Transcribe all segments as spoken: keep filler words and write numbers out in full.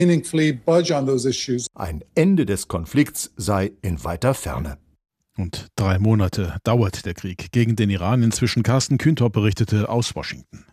Ein Ende des Konflikts sei in weiter Ferne. Und drei Monate dauert der Krieg gegen den Iran. Inzwischen Carsten Kühntorp berichtete aus Washington.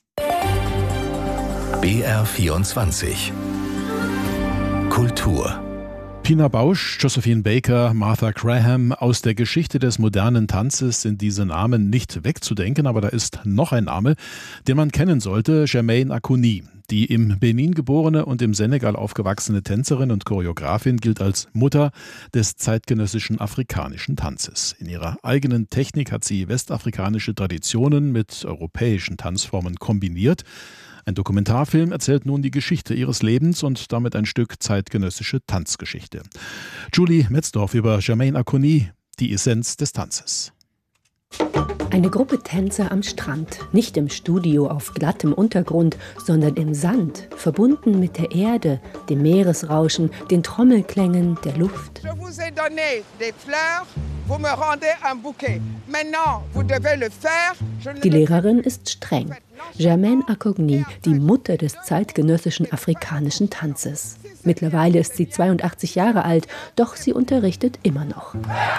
B R vierundzwanzig Kultur. Pina Bausch, Josephine Baker, Martha Graham. Aus der Geschichte des modernen Tanzes sind diese Namen nicht wegzudenken, aber da ist noch ein Name, den man kennen sollte: Germaine Acogny. Die im Benin geborene und im Senegal aufgewachsene Tänzerin und Choreografin gilt als Mutter des zeitgenössischen afrikanischen Tanzes. In ihrer eigenen Technik hat sie westafrikanische Traditionen mit europäischen Tanzformen kombiniert. Ein Dokumentarfilm erzählt nun die Geschichte ihres Lebens und damit ein Stück zeitgenössische Tanzgeschichte. Julie Metzdorf über Germaine Acogny, die Essenz des Tanzes. Eine Gruppe Tänzer am Strand, nicht im Studio auf glattem Untergrund, sondern im Sand, verbunden mit der Erde, dem Meeresrauschen, den Trommelklängen, der Luft. Je vous ai donné des fleurs, vous me rendez un bouquet. Maintenant, vous devez le faire. Die Lehrerin ist streng. Germaine Acogny, die Mutter des zeitgenössischen afrikanischen Tanzes. Mittlerweile ist sie zweiundachtzig Jahre alt, doch sie unterrichtet immer noch.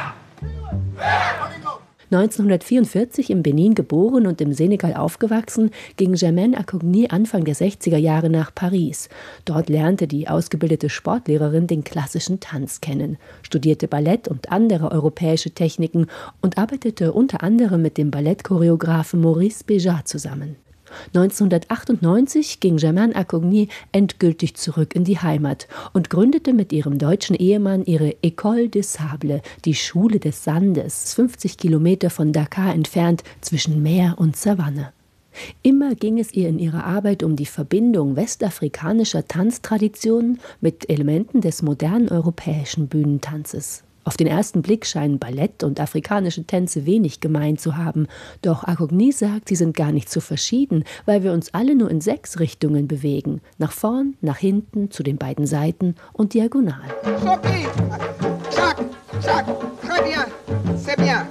neunzehnhundertvierundvierzig im Benin geboren und im Senegal aufgewachsen, ging Germaine Acogny Anfang der sechziger Jahre nach Paris. Dort lernte die ausgebildete Sportlehrerin den klassischen Tanz kennen, studierte Ballett und andere europäische Techniken und arbeitete unter anderem mit dem Ballettchoreografen Maurice Béjart zusammen. neunzehnhundertachtundneunzig ging Germaine Acogny endgültig zurück in die Heimat und gründete mit ihrem deutschen Ehemann ihre École des Sables, die Schule des Sandes, fünfzig Kilometer von Dakar entfernt, zwischen Meer und Savanne. Immer ging es ihr in ihrer Arbeit um die Verbindung westafrikanischer Tanztraditionen mit Elementen des modernen europäischen Bühnentanzes. Auf den ersten Blick scheinen Ballett und afrikanische Tänze wenig gemein zu haben. Doch Acogny sagt, sie sind gar nicht so verschieden, weil wir uns alle nur in sechs Richtungen bewegen. Nach vorn, nach hinten, zu den beiden Seiten und diagonal. Sophie, Jack, Jack, très bien, c'est bien.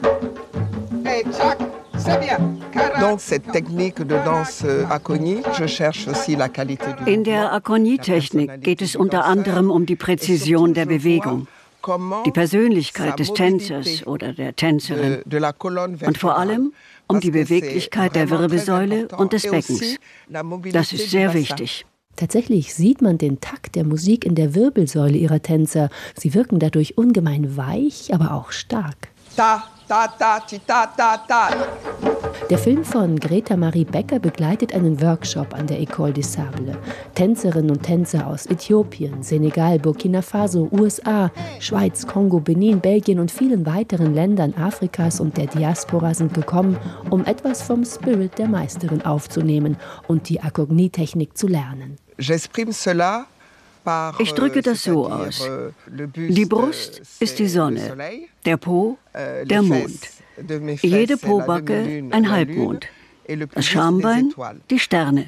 Hey, Jack, c'est bien. Dans cette technique de danse Acogny, je cherche aussi la qualité du. In der Acogny-Technik geht es unter anderem um die Präzision der Bewegung, die Persönlichkeit des Tänzers oder der Tänzerin und vor allem um die Beweglichkeit der Wirbelsäule und des Beckens. Das ist sehr wichtig. Tatsächlich sieht man den Takt der Musik in der Wirbelsäule ihrer Tänzer. Sie wirken dadurch ungemein weich, aber auch stark. Ta, ta, ta, ti, ta, ta, ta. Der Film von Greta Marie Becker begleitet einen Workshop an der École des Sables. Tänzerinnen und Tänzer aus Äthiopien, Senegal, Burkina Faso, U S A, Schweiz, Kongo, Benin, Belgien und vielen weiteren Ländern Afrikas und der Diaspora sind gekommen, um etwas vom Spirit der Meisterin aufzunehmen und die Acogny-Technik zu lernen. J'exprime cela. Ich drücke das so aus. Die Brust ist die Sonne, der Po der Mond, jede Pobacke ein Halbmond, das Schambein die Sterne.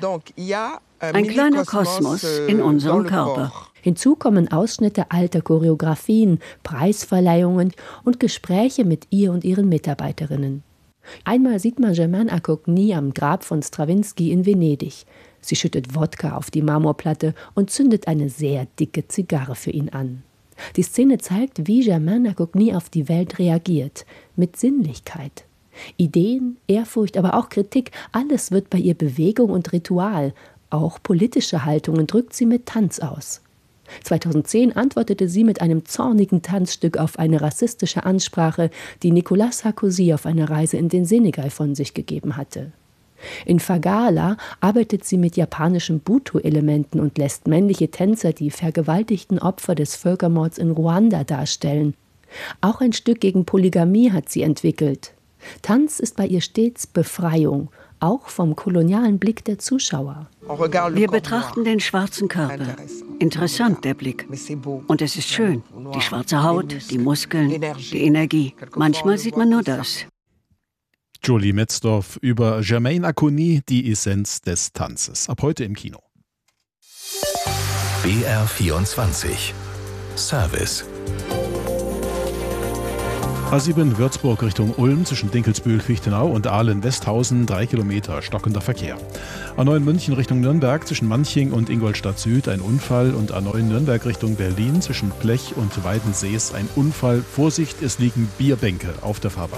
Ein kleiner Kosmos in unserem Körper. Hinzu kommen Ausschnitte alter Choreografien, Preisverleihungen und Gespräche mit ihr und ihren Mitarbeiterinnen. Einmal sieht man Germaine Acogny am Grab von Strawinsky in Venedig. Sie schüttet Wodka auf die Marmorplatte und zündet eine sehr dicke Zigarre für ihn an. Die Szene zeigt, wie Germaine Acogny auf die Welt reagiert, mit Sinnlichkeit. Ideen, Ehrfurcht, aber auch Kritik, alles wird bei ihr Bewegung und Ritual. Auch politische Haltungen drückt sie mit Tanz aus. zweitausendzehn antwortete sie mit einem zornigen Tanzstück auf eine rassistische Ansprache, die Nicolas Sarkozy auf einer Reise in den Senegal von sich gegeben hatte. In Fagala arbeitet sie mit japanischen Buto-Elementen und lässt männliche Tänzer die vergewaltigten Opfer des Völkermords in Ruanda darstellen. Auch ein Stück gegen Polygamie hat sie entwickelt. Tanz ist bei ihr stets Befreiung, auch vom kolonialen Blick der Zuschauer. Wir betrachten den schwarzen Körper. Interessant, der Blick. Und es ist schön. Die schwarze Haut, die Muskeln, die Energie. Manchmal sieht man nur das. Julie Metzdorf über Germaine Acogny, die Essenz des Tanzes. Ab heute im Kino. B R vierundzwanzig Service. A sieben Würzburg Richtung Ulm zwischen Dinkelsbühl, Fichtenau und Aalen-Westhausen drei Kilometer stockender Verkehr. A neun München Richtung Nürnberg zwischen Manching und Ingolstadt Süd ein Unfall und A neun Nürnberg Richtung Berlin zwischen Blech und Weidensees ein Unfall. Vorsicht, es liegen Bierbänke auf der Fahrbahn.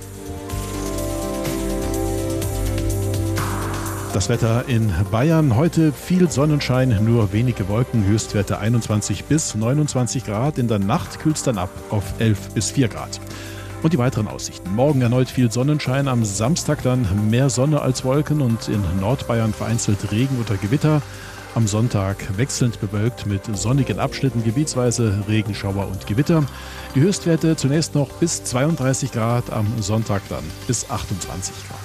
Das Wetter in Bayern. Heute viel Sonnenschein, nur wenige Wolken, Höchstwerte einundzwanzig bis neunundzwanzig Grad. In der Nacht kühlt es dann ab auf elf bis vier Grad. Und die weiteren Aussichten. Morgen erneut viel Sonnenschein, am Samstag dann mehr Sonne als Wolken und in Nordbayern vereinzelt Regen oder Gewitter. Am Sonntag wechselnd bewölkt mit sonnigen Abschnitten, gebietsweise Regenschauer und Gewitter. Die Höchstwerte zunächst noch bis zweiunddreißig Grad, am Sonntag dann bis achtundzwanzig Grad.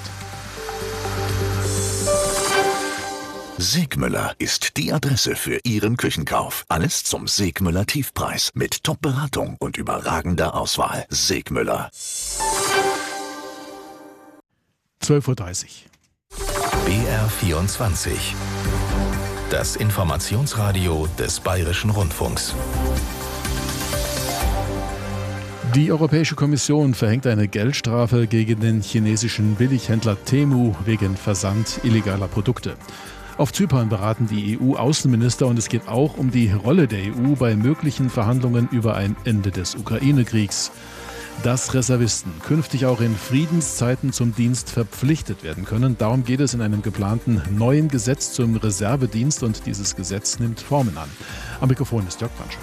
Segmüller ist die Adresse für Ihren Küchenkauf. Alles zum Segmüller Tiefpreis mit Top-Beratung und überragender Auswahl. Segmüller. zwölf Uhr dreißig. B R vierundzwanzig. Das Informationsradio des Bayerischen Rundfunks. Die Europäische Kommission verhängt eine Geldstrafe gegen den chinesischen Billighändler Temu wegen Versand illegaler Produkte. Auf Zypern beraten die E U-Außenminister und es geht auch um die Rolle der E U bei möglichen Verhandlungen über ein Ende des Ukraine-Kriegs. Dass Reservisten künftig auch in Friedenszeiten zum Dienst verpflichtet werden können, darum geht es in einem geplanten neuen Gesetz zum Reservedienst und dieses Gesetz nimmt Formen an. Am Mikrofon ist Jörg Brandscheid.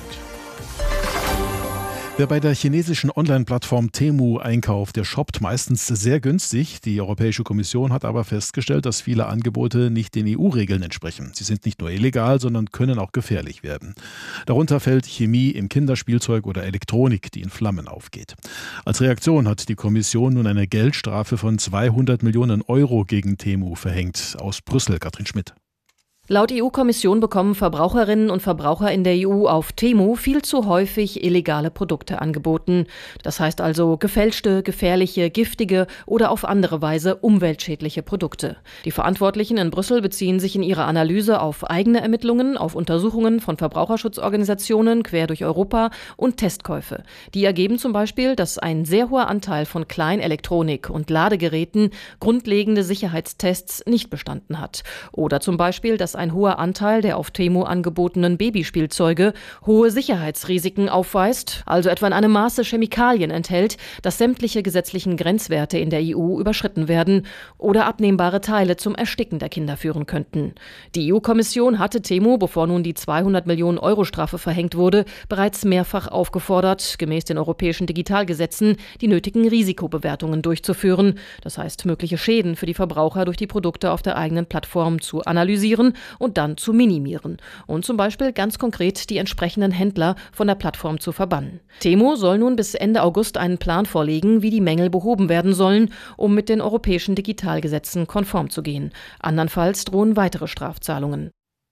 Wer bei der chinesischen Online-Plattform Temu einkauft, der shoppt meistens sehr günstig. Die Europäische Kommission hat aber festgestellt, dass viele Angebote nicht den E U-Regeln entsprechen. Sie sind nicht nur illegal, sondern können auch gefährlich werden. Darunter fällt Chemie im Kinderspielzeug oder Elektronik, die in Flammen aufgeht. Als Reaktion hat die Kommission nun eine Geldstrafe von zweihundert Millionen Euro gegen Temu verhängt. Aus Brüssel, Katrin Schmidt. Laut E U-Kommission bekommen Verbraucherinnen und Verbraucher in der E U auf Temu viel zu häufig illegale Produkte angeboten. Das heißt also gefälschte, gefährliche, giftige oder auf andere Weise umweltschädliche Produkte. Die Verantwortlichen in Brüssel beziehen sich in ihrer Analyse auf eigene Ermittlungen, auf Untersuchungen von Verbraucherschutzorganisationen quer durch Europa und Testkäufe. Die ergeben zum Beispiel, dass ein sehr hoher Anteil von Kleinelektronik und Ladegeräten grundlegende Sicherheitstests nicht bestanden hat. Oder zum Beispiel, dass ein hoher Anteil der auf Temu angebotenen Babyspielzeuge hohe Sicherheitsrisiken aufweist, also etwa in einem Maße Chemikalien enthält, dass sämtliche gesetzlichen Grenzwerte in der E U überschritten werden oder abnehmbare Teile zum Ersticken der Kinder führen könnten. Die E U-Kommission hatte Temu, bevor nun die zweihundert Millionen Euro Strafe verhängt wurde, bereits mehrfach aufgefordert, gemäß den europäischen Digitalgesetzen die nötigen Risikobewertungen durchzuführen, das heißt mögliche Schäden für die Verbraucher durch die Produkte auf der eigenen Plattform zu analysieren und dann zu minimieren und zum Beispiel ganz konkret die entsprechenden Händler von der Plattform zu verbannen. Temu soll nun bis Ende August einen Plan vorlegen, wie die Mängel behoben werden sollen, um mit den europäischen Digitalgesetzen konform zu gehen. Andernfalls drohen weitere Strafzahlungen.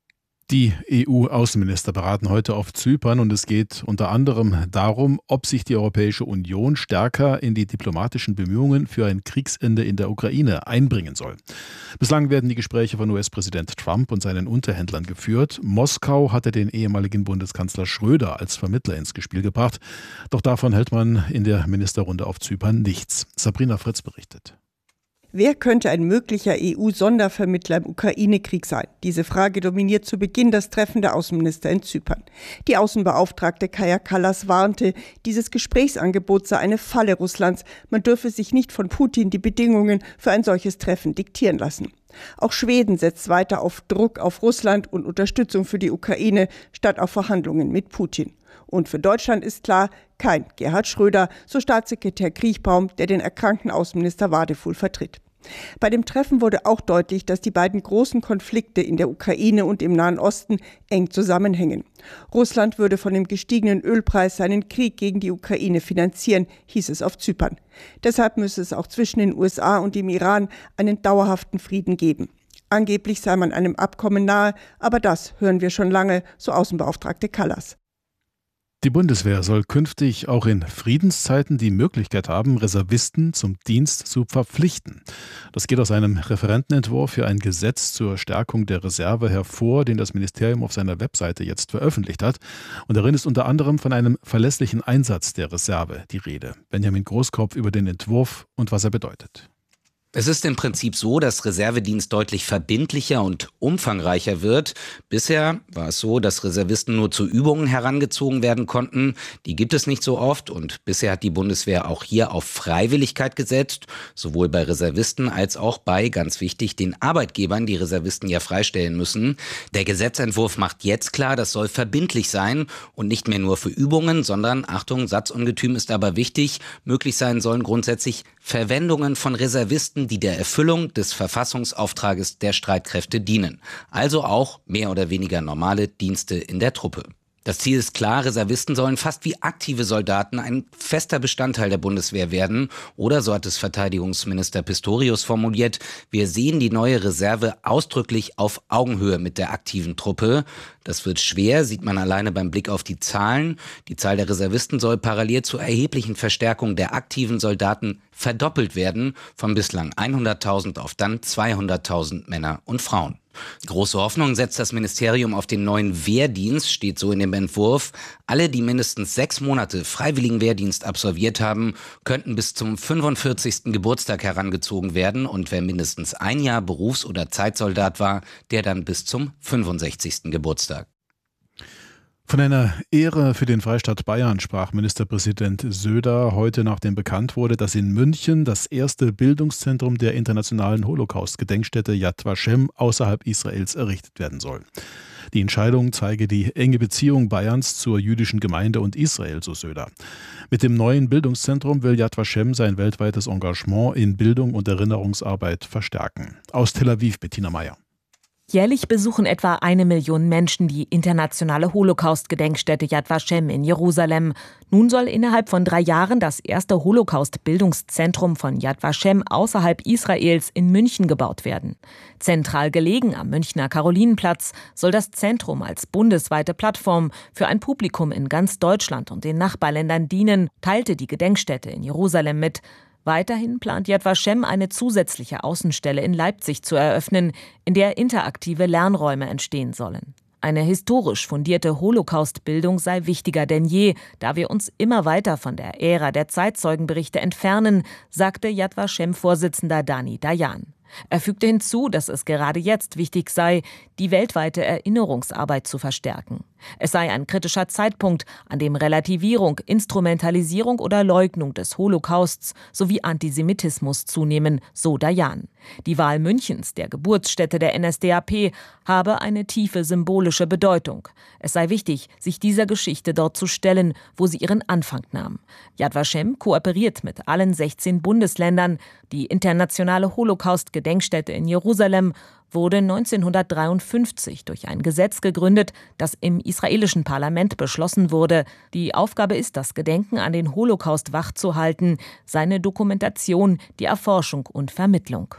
Die E U-Außenminister beraten heute auf Zypern und es geht unter anderem darum, ob sich die Europäische Union stärker in die diplomatischen Bemühungen für ein Kriegsende in der Ukraine einbringen soll. Bislang werden die Gespräche von U S-Präsident Trump und seinen Unterhändlern geführt. Moskau hatte den ehemaligen Bundeskanzler Schröder als Vermittler ins Spiel gebracht. Doch davon hält man in der Ministerrunde auf Zypern nichts. Sabrina Fritz berichtet. Wer könnte ein möglicher E U-Sondervermittler im Ukraine-Krieg sein? Diese Frage dominiert zu Beginn das Treffen der Außenminister in Zypern. Die Außenbeauftragte Kaja Kallas warnte, dieses Gesprächsangebot sei eine Falle Russlands. Man dürfe sich nicht von Putin die Bedingungen für ein solches Treffen diktieren lassen. Auch Schweden setzt weiter auf Druck auf Russland und Unterstützung für die Ukraine statt auf Verhandlungen mit Putin. Und für Deutschland ist klar, kein Gerhard Schröder, so Staatssekretär Kriechbaum, der den erkrankten Außenminister Wadefuhl vertritt. Bei dem Treffen wurde auch deutlich, dass die beiden großen Konflikte in der Ukraine und im Nahen Osten eng zusammenhängen. Russland würde von dem gestiegenen Ölpreis seinen Krieg gegen die Ukraine finanzieren, hieß es auf Zypern. Deshalb müsse es auch zwischen den U S A und dem Iran einen dauerhaften Frieden geben. Angeblich sei man einem Abkommen nahe, aber das hören wir schon lange, so Außenbeauftragte Kallas. Die Bundeswehr soll künftig auch in Friedenszeiten die Möglichkeit haben, Reservisten zum Dienst zu verpflichten. Das geht aus einem Referentenentwurf für ein Gesetz zur Stärkung der Reserve hervor, den das Ministerium auf seiner Webseite jetzt veröffentlicht hat. Und darin ist unter anderem von einem verlässlichen Einsatz der Reserve die Rede. Benjamin Großkopf über den Entwurf und was er bedeutet. Es ist im Prinzip so, dass Reservedienst deutlich verbindlicher und umfangreicher wird. Bisher war es so, dass Reservisten nur zu Übungen herangezogen werden konnten. Die gibt es nicht so oft und bisher hat die Bundeswehr auch hier auf Freiwilligkeit gesetzt, sowohl bei Reservisten als auch bei, ganz wichtig, den Arbeitgebern, die Reservisten ja freistellen müssen. Der Gesetzentwurf macht jetzt klar, das soll verbindlich sein und nicht mehr nur für Übungen, sondern, Achtung, Satzungetüm ist aber wichtig, möglich sein sollen grundsätzlich Verwendungen von Reservisten, die der Erfüllung des Verfassungsauftrages der Streitkräfte dienen. Also auch mehr oder weniger normale Dienste in der Truppe. Das Ziel ist klar, Reservisten sollen fast wie aktive Soldaten ein fester Bestandteil der Bundeswehr werden. Oder, so hat es Verteidigungsminister Pistorius formuliert, wir sehen die neue Reserve ausdrücklich auf Augenhöhe mit der aktiven Truppe. Das wird schwer, sieht man alleine beim Blick auf die Zahlen. Die Zahl der Reservisten soll parallel zur erheblichen Verstärkung der aktiven Soldaten verdoppelt werden, von bislang hunderttausend auf dann zweihunderttausend Männer und Frauen. Große Hoffnung setzt das Ministerium auf den neuen Wehrdienst, steht so in dem Entwurf. Alle, die mindestens sechs Monate freiwilligen Wehrdienst absolviert haben, könnten bis zum fünfundvierzigsten Geburtstag herangezogen werden und wer mindestens ein Jahr Berufs- oder Zeitsoldat war, der dann bis zum fünfundsechzigsten Geburtstag. Von einer Ehre für den Freistaat Bayern sprach Ministerpräsident Söder heute, nachdem bekannt wurde, dass in München das erste Bildungszentrum der internationalen Holocaust-Gedenkstätte Yad Vashem außerhalb Israels errichtet werden soll. Die Entscheidung zeige die enge Beziehung Bayerns zur jüdischen Gemeinde und Israel, so Söder. Mit dem neuen Bildungszentrum will Yad Vashem sein weltweites Engagement in Bildung und Erinnerungsarbeit verstärken. Aus Tel Aviv, Bettina Meyer. Jährlich besuchen etwa eine Million Menschen die internationale Holocaust-Gedenkstätte Yad Vashem in Jerusalem. Nun soll innerhalb von drei Jahren das erste Holocaust-Bildungszentrum von Yad Vashem außerhalb Israels in München gebaut werden. Zentral gelegen am Münchner Karolinenplatz soll das Zentrum als bundesweite Plattform für ein Publikum in ganz Deutschland und den Nachbarländern dienen, teilte die Gedenkstätte in Jerusalem mit. Weiterhin plant Yad Vashem eine zusätzliche Außenstelle in Leipzig zu eröffnen, in der interaktive Lernräume entstehen sollen. Eine historisch fundierte Holocaust-Bildung sei wichtiger denn je, da wir uns immer weiter von der Ära der Zeitzeugenberichte entfernen, sagte Yad Vashem-Vorsitzender Dani Dayan. Er fügte hinzu, dass es gerade jetzt wichtig sei, die weltweite Erinnerungsarbeit zu verstärken. Es sei ein kritischer Zeitpunkt, an dem Relativierung, Instrumentalisierung oder Leugnung des Holocausts sowie Antisemitismus zunehmen, so Dayan. Die Wahl Münchens, der Geburtsstätte der N S D A P, habe eine tiefe symbolische Bedeutung. Es sei wichtig, sich dieser Geschichte dort zu stellen, wo sie ihren Anfang nahm. Yad Vashem kooperiert mit allen sechzehn Bundesländern. Die internationale Holocaust-Gedenkstätte in Jerusalem wurde neunzehnhundertdreiundfünfzig durch ein Gesetz gegründet, das im israelischen Parlament beschlossen wurde. Die Aufgabe ist, das Gedenken an den Holocaust wachzuhalten, seine Dokumentation, die Erforschung und Vermittlung.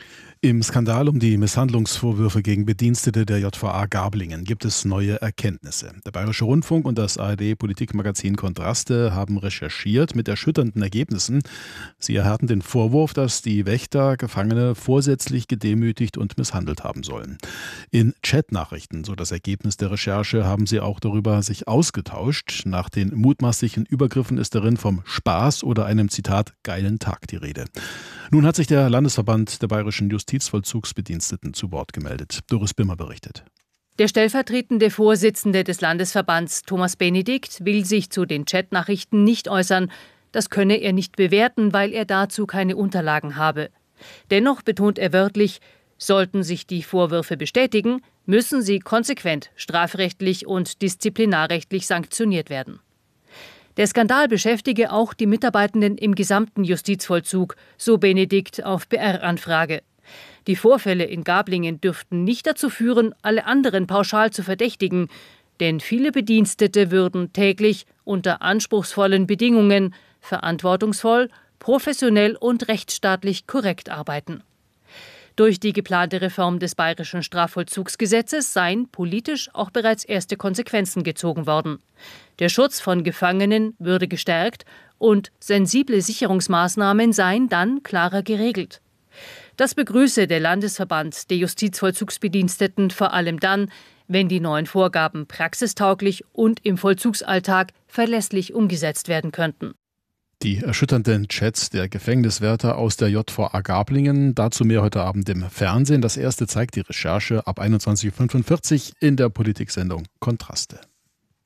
Im Skandal um die Misshandlungsvorwürfe gegen Bedienstete der J V A Gablingen gibt es neue Erkenntnisse. Der Bayerische Rundfunk und das A R D-Politikmagazin Kontraste haben recherchiert mit erschütternden Ergebnissen. Sie erhärten den Vorwurf, dass die Wächter Gefangene vorsätzlich gedemütigt und misshandelt haben sollen. In Chatnachrichten, so das Ergebnis der Recherche, haben sie auch darüber sich ausgetauscht. Nach den mutmaßlichen Übergriffen ist darin vom Spaß oder einem, Zitat, geilen Tag die Rede. Nun hat sich der Landesverband der bayerischen Justizvollzugsbediensteten zu Wort gemeldet. Doris Bimmer berichtet. Der stellvertretende Vorsitzende des Landesverbands, Thomas Benedikt, will sich zu den Chatnachrichten nicht äußern. Das könne er nicht bewerten, weil er dazu keine Unterlagen habe. Dennoch betont er wörtlich, sollten sich die Vorwürfe bestätigen, müssen sie konsequent strafrechtlich und disziplinarrechtlich sanktioniert werden. Der Skandal beschäftige auch die Mitarbeitenden im gesamten Justizvollzug, so Benedikt auf B R-Anfrage. Die Vorfälle in Gablingen dürften nicht dazu führen, alle anderen pauschal zu verdächtigen, denn viele Bedienstete würden täglich unter anspruchsvollen Bedingungen verantwortungsvoll, professionell und rechtsstaatlich korrekt arbeiten. Durch die geplante Reform des bayerischen Strafvollzugsgesetzes seien politisch auch bereits erste Konsequenzen gezogen worden. Der Schutz von Gefangenen würde gestärkt und sensible Sicherungsmaßnahmen seien dann klarer geregelt. Das begrüße der Landesverband der Justizvollzugsbediensteten vor allem dann, wenn die neuen Vorgaben praxistauglich und im Vollzugsalltag verlässlich umgesetzt werden könnten. Die erschütternden Chats der Gefängniswärter aus der J V A Gablingen, dazu mehr heute Abend im Fernsehen. Das erste zeigt die Recherche ab einundzwanzig Uhr fünfundvierzig in der Politiksendung Kontraste.